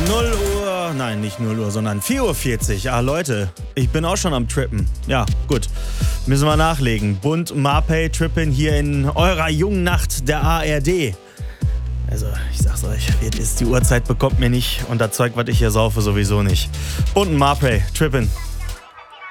0 Uhr, nein, nicht 0 Uhr, sondern 4:40 Uhr. Ah, Leute, ich bin auch schon am Trippen. Ja, gut, müssen wir nachlegen. Bund Marpay Trippen hier in eurer jungen Nacht der ARD. Also, ich sag's euch, die Uhrzeit bekommt mir nicht und das Zeug, was ich hier saufe, sowieso nicht. Bund Marpay Trippen.